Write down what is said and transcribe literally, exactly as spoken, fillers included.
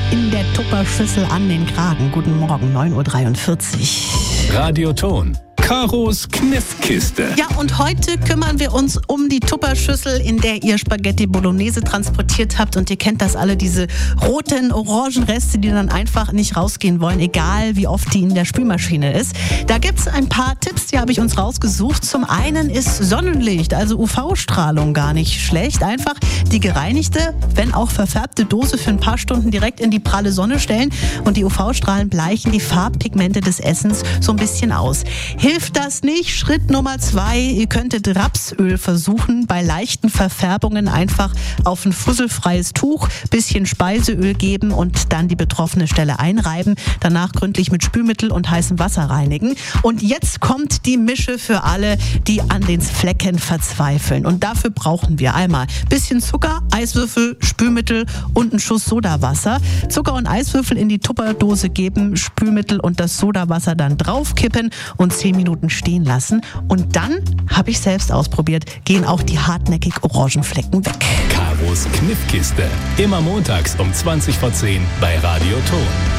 in der Tupperschüssel an den Kragen. Guten Morgen, neun Uhr dreiundvierzig. Radioton. Karos Kniffkiste. Ja, und heute kümmern wir uns um die Tupperschüssel, in der ihr Spaghetti Bolognese transportiert habt. Und ihr kennt das alle, diese roten, orangen Reste, die dann einfach nicht rausgehen wollen, egal wie oft die in der Spülmaschine ist. Da gibt's ein paar Tipps, die habe ich uns rausgesucht. Zum einen ist Sonnenlicht, also U V-Strahlung, gar nicht schlecht. Einfach die gereinigte, wenn auch verfärbte Dose für ein paar Stunden direkt in die pralle Sonne stellen. Und die U V-Strahlen bleichen die Farbpigmente des Essens so ein bisschen aus. Hilft das nicht? Schritt Nummer zwei, ihr könntet Rapsöl versuchen, bei leichten Verfärbungen einfach auf ein fusselfreies Tuch, bisschen Speiseöl geben und dann die betroffene Stelle einreiben, danach gründlich mit Spülmittel und heißem Wasser reinigen. Und jetzt kommt die Mische für alle, die an den Flecken verzweifeln. Und dafür brauchen wir einmal bisschen Zucker, Eiswürfel, Spülmittel und einen Schuss Sodawasser. Zucker und Eiswürfel in die Tupperdose geben, Spülmittel und das Sodawasser dann draufkippen und zehn Minuten stehen lassen. Und dann, habe ich selbst ausprobiert, gehen auch die hartnäckig orangen Flecken weg. Karos Kniffkiste. Immer montags um zwanzig vor zehn bei Radioton.